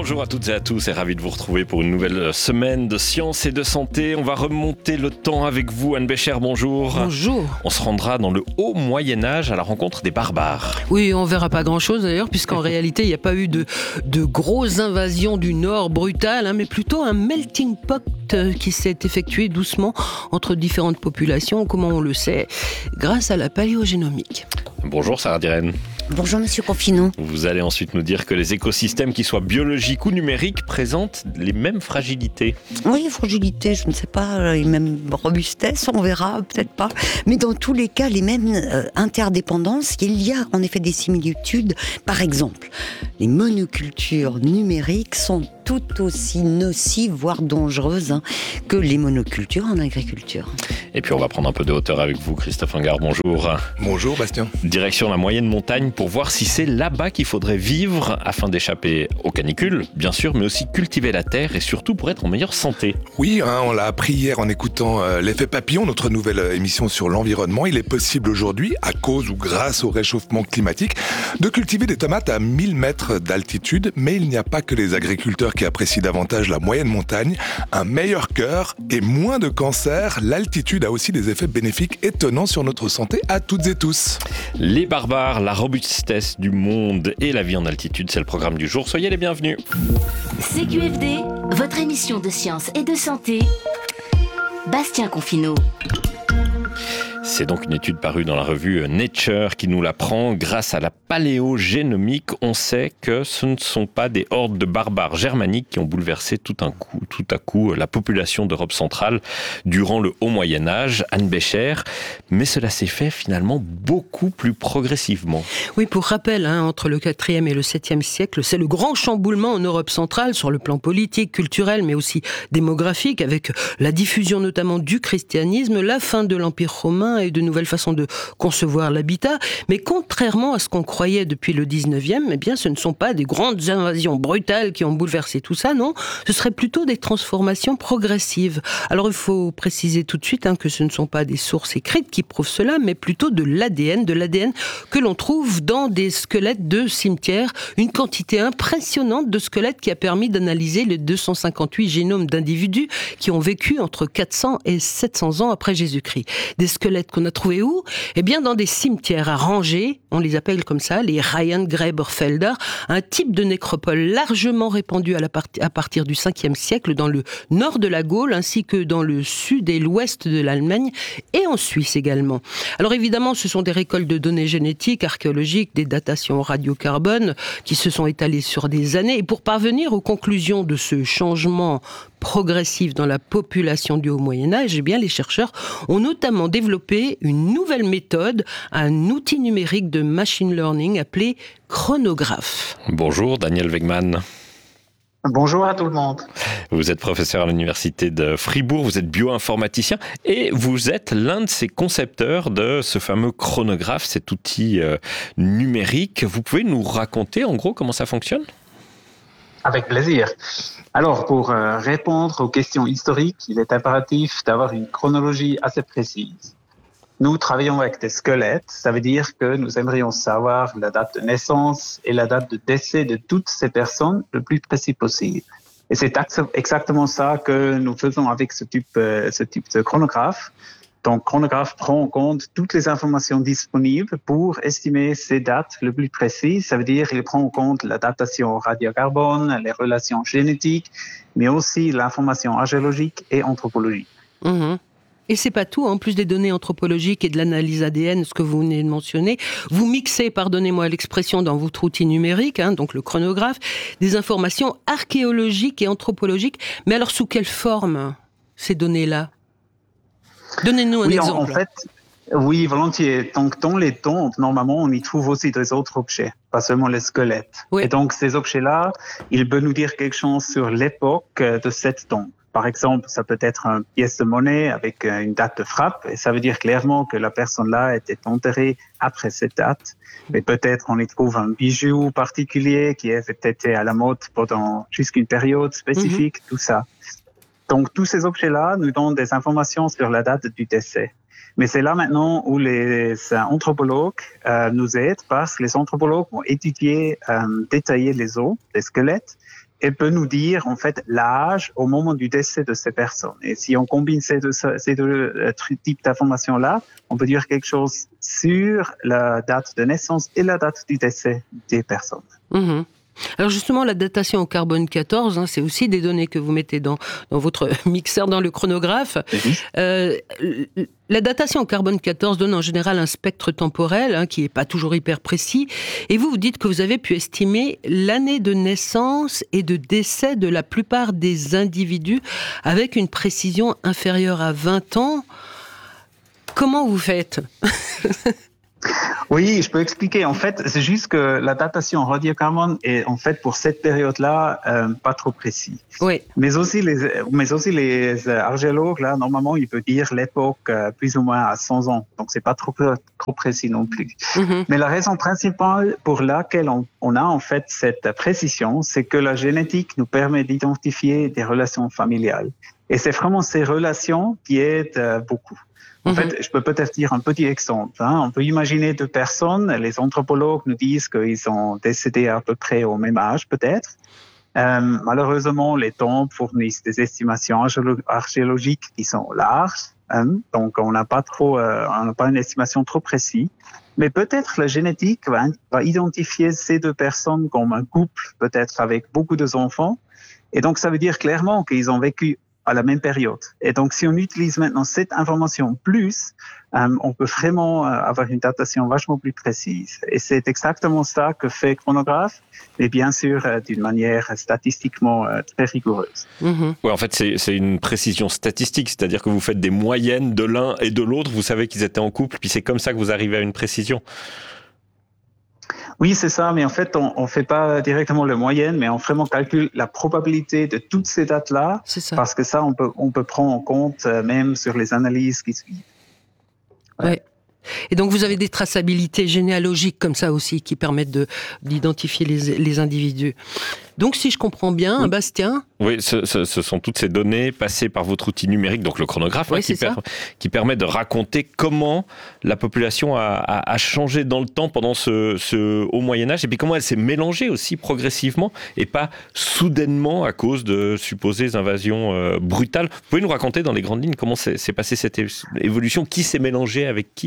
Bonjour à toutes et à tous et ravi de vous retrouver pour une nouvelle semaine de science et de santé. On va remonter le temps avec vous, Anne Bécher, bonjour. Bonjour. On se rendra dans le haut Moyen-Âge à la rencontre des barbares. Oui, on verra pas grand-chose d'ailleurs, puisqu'en réalité, il n'y a pas eu de grosses invasions du Nord brutales, mais plutôt un melting pot qui s'est effectué doucement entre différentes populations, comment on le sait, grâce à la paléogénomique. Bonjour Sarah Dirène. Bonjour Monsieur Confinou. Vous allez ensuite nous dire que les écosystèmes, qu'ils soient biologiques ou numériques, présentent les mêmes fragilités. Oui, fragilité, je ne sais pas, les mêmes robustesse, on verra, peut-être pas. Mais dans tous les cas, les mêmes interdépendances, il y a en effet des similitudes. Par exemple, les monocultures numériques sont tout aussi nocives, voire dangereuses, que les monocultures en agriculture. Et puis on va prendre un peu de hauteur avec vous, Christophe Ingard, bonjour. Bonjour Bastien. Direction la moyenne montagne pour voir si c'est là-bas qu'il faudrait vivre afin d'échapper aux canicules, bien sûr, mais aussi cultiver la terre et surtout pour être en meilleure santé. Oui, on l'a appris hier en écoutant l'effet papillon, notre nouvelle émission sur l'environnement. Il est possible aujourd'hui, à cause ou grâce au réchauffement climatique, de cultiver des tomates à 1000 mètres d'altitude, mais il n'y a pas que les agriculteurs qui apprécient davantage la moyenne montagne. Un meilleur cœur et moins de cancer, l'altitude a aussi des effets bénéfiques étonnants sur notre santé à toutes et tous. Les barbares, la robustesse du monde et la vie en altitude, c'est le programme du jour. Soyez les bienvenus. CQFD, votre émission de science et de santé. Bastien Confinou. C'est donc une étude parue dans la revue Nature qui nous l'apprend. Grâce à la paléogénomique, on sait que ce ne sont pas des hordes de barbares germaniques qui ont bouleversé tout à coup la population d'Europe centrale durant le Haut Moyen-Âge, Anne Bécher, mais cela s'est fait finalement beaucoup plus progressivement. Oui, pour rappel, entre le 4e et le 7e siècle, c'est le grand chamboulement en Europe centrale sur le plan politique, culturel, mais aussi démographique, avec la diffusion notamment du christianisme, la fin de l'Empire romain et de nouvelles façons de concevoir l'habitat. Mais contrairement à ce qu'on croyait depuis le 19e, eh bien, ce ne sont pas des grandes invasions brutales qui ont bouleversé tout ça, non. Ce serait plutôt des transformations progressives. Alors, il faut préciser tout de suite que ce ne sont pas des sources écrites qui prouvent cela, mais plutôt de l'ADN que l'on trouve dans des squelettes de cimetières. Une quantité impressionnante de squelettes qui a permis d'analyser les 258 génomes d'individus qui ont vécu entre 400 et 700 ans après Jésus-Christ. Des squelettes qu'on a trouvé où ? Eh bien, dans des cimetières à ranger, on les appelle comme ça, les Reihen-Gräberfelder, un type de nécropole largement répandu à partir du 5e siècle dans le nord de la Gaule, ainsi que dans le sud et l'ouest de l'Allemagne, et en Suisse également. Alors évidemment, ce sont des récoltes de données génétiques, archéologiques, des datations radiocarbone, qui se sont étalées sur des années, et pour parvenir aux conclusions de ce changement progressif dans la population du Haut Moyen-Âge, eh bien, les chercheurs ont notamment développé une nouvelle méthode, un outil numérique de machine learning appelé chronographe. Bonjour Daniel Wegmann. Bonjour à tout le monde. Vous êtes professeur à l'université de Fribourg, vous êtes bioinformaticien et vous êtes l'un de ces concepteurs de ce fameux chronographe, cet outil numérique. Vous pouvez nous raconter en gros comment ça fonctionne ? Avec plaisir. Alors, pour répondre aux questions historiques, il est impératif d'avoir une chronologie assez précise. Nous travaillons avec des squelettes, ça veut dire que nous aimerions savoir la date de naissance et la date de décès de toutes ces personnes le plus précis possible. Et c'est exactement ça que nous faisons avec ce type de chronographe. Donc, chronographe prend en compte toutes les informations disponibles pour estimer ces dates le plus précises. Ça veut dire qu'il prend en compte la datation radiocarbone, les relations génétiques, mais aussi l'information archéologique et anthropologique. Mmh. Et c'est pas tout, en plus des données anthropologiques et de l'analyse ADN, ce que vous venez de mentionner, vous mixez, pardonnez-moi l'expression, dans votre outil numérique, donc le chronographe, des informations archéologiques et anthropologiques. Mais alors, sous quelle forme, ces données-là ? Donnez-nous un exemple. En fait, oui, volontiers. Donc, dans les tombes, normalement, on y trouve aussi des autres objets, pas seulement les squelettes. Oui. Et donc, ces objets-là, ils peuvent nous dire quelque chose sur l'époque de cette tombe. Par exemple, ça peut être une pièce de monnaie avec une date de frappe, et ça veut dire clairement que la personne-là était enterrée après cette date. Mais peut-être on y trouve un bijou particulier qui avait été à la mode pendant jusqu'une période spécifique, tout ça. Donc, tous ces objets-là nous donnent des informations sur la date du décès. Mais c'est là maintenant où les anthropologues nous aident, parce que les anthropologues vont étudier, détailler les os, les squelettes, et peut nous dire en fait l'âge au moment du décès de ces personnes. Et si on combine ces deux types d'informations-là, on peut dire quelque chose sur la date de naissance et la date du décès des personnes. Mmh. Alors justement, la datation au carbone 14, c'est aussi des données que vous mettez dans votre mixeur, dans le chronographe. La datation au carbone 14 donne en général un spectre temporel qui n'est pas toujours hyper précis. Et vous dites que vous avez pu estimer l'année de naissance et de décès de la plupart des individus avec une précision inférieure à 20 ans. Comment vous faites ? Oui, je peux expliquer. En fait, c'est juste que la datation en radiocarbone est en fait pour cette période-là pas trop précis. Oui. Mais aussi les archéologues là, normalement, ils peuvent dire l'époque plus ou moins à 100 ans. Donc c'est pas trop précis non plus. Mm-hmm. Mais la raison principale pour laquelle on a en fait cette précision, c'est que la génétique nous permet d'identifier des relations familiales. Et c'est vraiment ces relations qui aident beaucoup. En fait, je peux peut-être dire un petit exemple. On peut imaginer deux personnes. Les anthropologues nous disent qu'ils sont décédés à peu près au même âge, peut-être. Malheureusement, les tombes fournissent des estimations archéologiques qui sont larges. Donc, on n'a pas une estimation trop précise. Mais peut-être la génétique va identifier ces deux personnes comme un couple, peut-être avec beaucoup d'enfants. Et donc, ça veut dire clairement qu'ils ont vécu à la même période. Et donc, si on utilise maintenant cette information plus, on peut vraiment avoir une datation vachement plus précise. Et c'est exactement ça que fait Chronographe, mais bien sûr d'une manière statistiquement très rigoureuse. Mm-hmm. Ouais, en fait, c'est une précision statistique, c'est-à-dire que vous faites des moyennes de l'un et de l'autre, vous savez qu'ils étaient en couple, puis c'est comme ça que vous arrivez à une précision. Oui, c'est ça, mais en fait, on fait pas directement le moyenne, mais on vraiment calcule la probabilité de toutes ces dates-là, parce que ça, on peut prendre en compte même sur les analyses qui suivent. Ouais. Et donc, vous avez des traçabilités généalogiques comme ça aussi, qui permettent d'identifier les individus. Donc, si je comprends bien, oui. Bastien. Oui, ce sont toutes ces données passées par votre outil numérique, donc le chronographe, oui, qui permet de raconter comment la population a changé dans le temps pendant ce haut Moyen-Âge, et puis comment elle s'est mélangée aussi progressivement, et pas soudainement à cause de supposées invasions brutales. Vous pouvez nous raconter dans les grandes lignes comment s'est passée cette évolution, qui s'est mélangé avec qui ?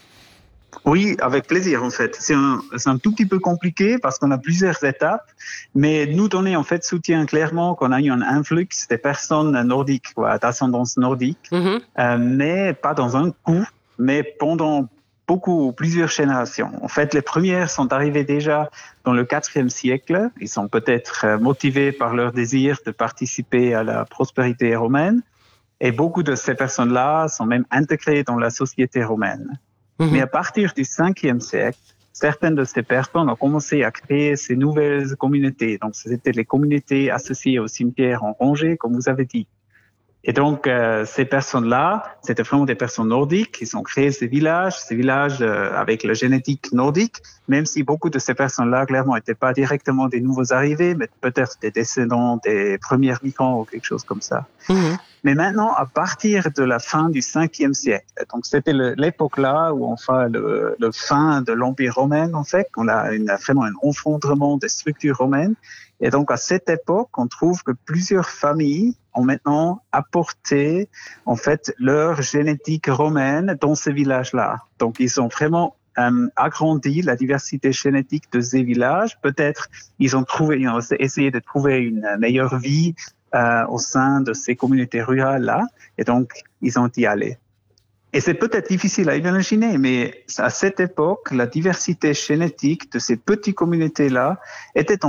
Oui, avec plaisir en fait. C'est un tout petit peu compliqué parce qu'on a plusieurs étapes, mais nos données en fait soutiennent clairement qu'on a eu un influx des personnes nordiques, d'ascendance nordique, mais pas dans un coup, mais pendant plusieurs générations. En fait, les premières sont arrivées déjà dans le IVe siècle. Ils sont peut-être motivés par leur désir de participer à la prospérité romaine, et beaucoup de ces personnes-là sont même intégrées dans la société romaine. Mais à partir du 5e siècle, certaines de ces personnes ont commencé à créer ces nouvelles communautés. Donc, c'était les communautés associées au cimetière en rangée, comme vous avez dit. Et donc, ces personnes-là, c'était vraiment des personnes nordiques. Ils ont créé ces villages avec la génétique nordique, même si beaucoup de ces personnes-là, clairement, n'étaient pas directement des nouveaux arrivés, mais peut-être des descendants des premiers migrants ou quelque chose comme ça. Mais maintenant, à partir de la fin du 5e siècle, donc c'était l'époque-là où on fait le fin de l'Empire romain, en fait, on a vraiment un effondrement des structures romaines. Et donc, à cette époque, on trouve que plusieurs familles ont maintenant apporté, en fait, leur génétique romaine dans ces villages-là. Donc, ils ont vraiment agrandi la diversité génétique de ces villages. Peut-être, ils ont essayé de trouver une meilleure vie au sein de ces communautés rurales-là. Et donc, ils ont y allé. Et c'est peut-être difficile à imaginer, mais à cette époque, la diversité génétique de ces petites communautés-là était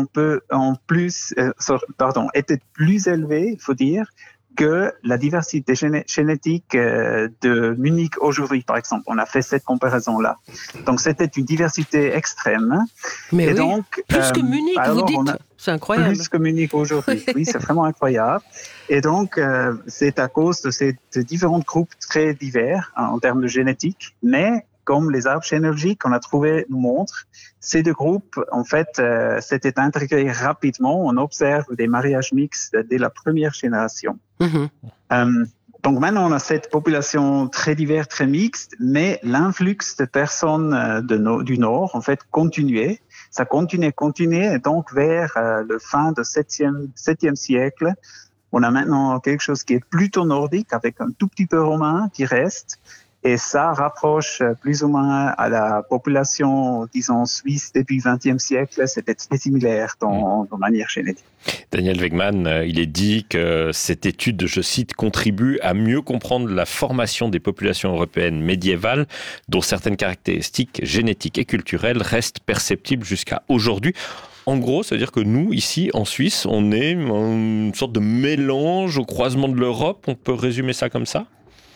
était plus élevée, il faut dire, que la diversité génétique de Munich aujourd'hui, par exemple. On a fait cette comparaison-là. Donc, c'était une diversité extrême. Mais et oui, donc, plus que Munich, vous dites. C'est incroyable. Plus que Munich aujourd'hui. Oui, c'est vraiment incroyable. Et donc, c'est à cause de ces différents groupes très divers en termes de génétique, mais comme les arbres généalogiques qu'on a trouvés nous montrent, ces deux groupes, en fait, s'étaient intégrés rapidement. On observe des mariages mixtes dès la première génération. Donc maintenant, on a cette population très diverse, très mixte, mais l'influx de personnes du Nord, en fait, continuait. ça continuait, et donc vers le fin du 7e siècle, on a maintenant quelque chose qui est plutôt nordique, avec un tout petit peu romain qui reste, et ça rapproche plus ou moins à la population, disons, suisse début 20e siècle. C'était très similaire dans manière génétique. Daniel Wegmann, il est dit que cette étude, je cite, contribue à mieux comprendre la formation des populations européennes médiévales, dont certaines caractéristiques génétiques et culturelles restent perceptibles jusqu'à aujourd'hui. En gros, ça veut dire que nous, ici, en Suisse, on est une sorte de mélange au croisement de l'Europe. On peut résumer ça comme ça ?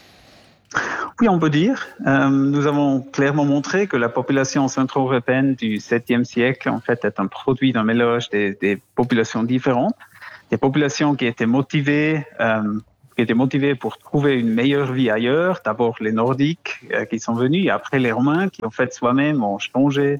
Oui, on peut dire. Nous avons clairement montré que la population centro-européenne du 7e siècle, en fait, est un produit d'un mélange des populations différentes, des populations qui étaient motivées pour trouver une meilleure vie ailleurs. D'abord les Nordiques qui sont venus, et après les Romains qui, en fait, soi-même ont changé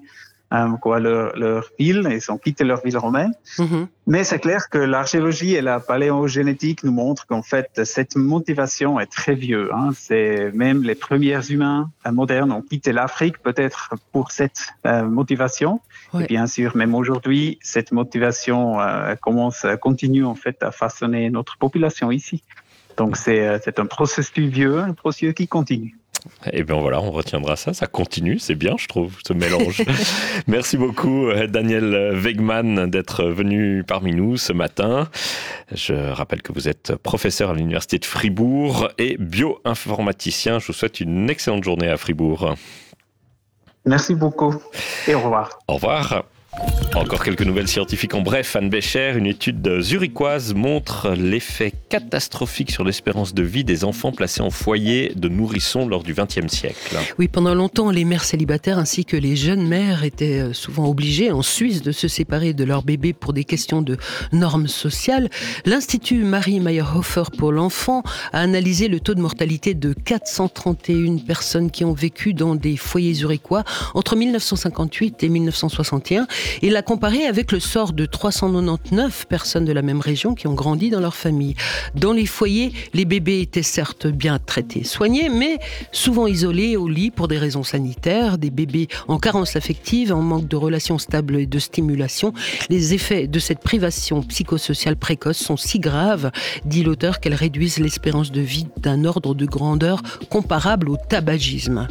leur ville, ils ont quitté leur ville romaine. Mais c'est clair que l'archéologie et la paléogénétique nous montrent qu'en fait, cette motivation est très vieuse. C'est même les premiers humains modernes ont quitté l'Afrique peut-être pour cette motivation. Ouais. Et bien sûr, même aujourd'hui, cette motivation continue en fait à façonner notre population ici. Donc c'est un processus vieux, un processus qui continue. Et bien voilà, on retiendra ça continue, c'est bien je trouve, ce mélange. Merci beaucoup Daniel Wegmann d'être venu parmi nous ce matin. Je rappelle que vous êtes professeur à l'Université de Fribourg et bioinformaticien. Je vous souhaite une excellente journée à Fribourg. Merci beaucoup et au revoir. Au revoir. Encore quelques nouvelles scientifiques en bref. Anne Becher, une étude zurichoise montre l'effet catastrophique sur l'espérance de vie des enfants placés en foyer de nourrissons lors du XXe siècle. Oui, pendant longtemps, les mères célibataires ainsi que les jeunes mères étaient souvent obligées en Suisse de se séparer de leur bébé pour des questions de normes sociales. L'Institut Marie Meyerhofer pour l'enfant a analysé le taux de mortalité de 431 personnes qui ont vécu dans des foyers zurichois entre 1958 et 1961. Il l'a comparé avec le sort de 399 personnes de la même région qui ont grandi dans leur famille. Dans les foyers, les bébés étaient certes bien traités, soignés, mais souvent isolés au lit pour des raisons sanitaires, des bébés en carence affective, en manque de relations stables et de stimulation. Les effets de cette privation psychosociale précoce sont si graves, dit l'auteur, qu'elles réduisent l'espérance de vie d'un ordre de grandeur comparable au tabagisme.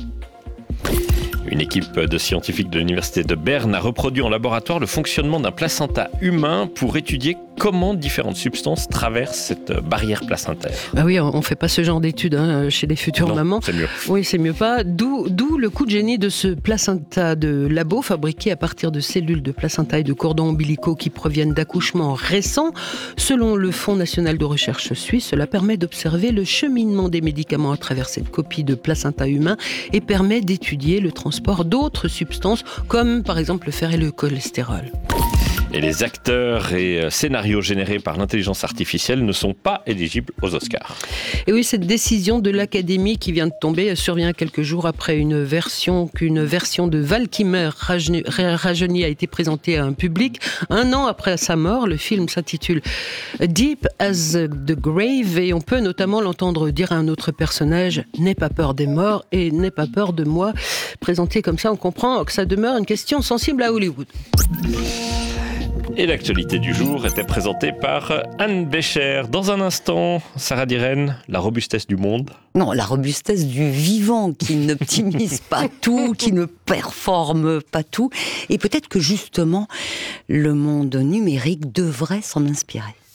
Une équipe de scientifiques de l'Université de Berne a reproduit en laboratoire le fonctionnement d'un placenta humain pour étudier comment différentes substances traversent cette barrière placentaire. Ah oui, on ne fait pas ce genre d'études chez les futures mamans. C'est mieux. Oui, c'est mieux pas. D'où le coup de génie de ce placenta de labo fabriqué à partir de cellules de placenta et de cordons ombilicaux qui proviennent d'accouchements récents. Selon le Fonds national de recherche suisse, cela permet d'observer le cheminement des médicaments à travers cette copie de placenta humain et permet d'étudier le transport d'autres substances comme par exemple le fer et le cholestérol. Et les acteurs et scénarios générés par l'intelligence artificielle ne sont pas éligibles aux Oscars. Et oui, cette décision de l'Académie qui vient de tomber survient quelques jours après qu'une version de Valkymer rajeuni a été présentée à un public. 1 an après sa mort, le film s'intitule Deep as the Grave et on peut notamment l'entendre dire à un autre personnage « N'aie pas peur des morts et n'aie pas peur de moi ». Présenté comme ça, on comprend que ça demeure une question sensible à Hollywood. Et l'actualité du jour était présentée par Anne Becher. Dans un instant, Sarah Diren, la robustesse du monde. Non, la robustesse du vivant qui n'optimise pas tout, qui ne performe pas tout. Et peut-être que justement, le monde numérique devrait s'en inspirer.